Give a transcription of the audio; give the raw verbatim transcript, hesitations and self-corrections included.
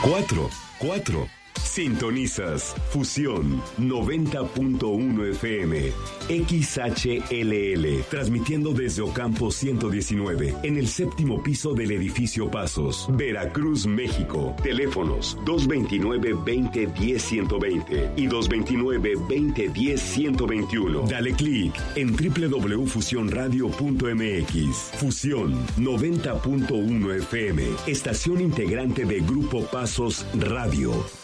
cuatro, cuatro. Sintonizas Fusión noventa punto uno F M, X H L L, transmitiendo desde Ocampo ciento diecinueve, en el séptimo piso del edificio Pasos, Veracruz, México. Teléfonos dos veintinueve, veinte, diez, ciento veinte y dos veintinueve, veinte, diez, ciento veintiuno. Dale clic en doble u doble u doble u punto fusión radio punto m x. Fusión noventa punto uno F M, estación integrante de Grupo Pasos Radio.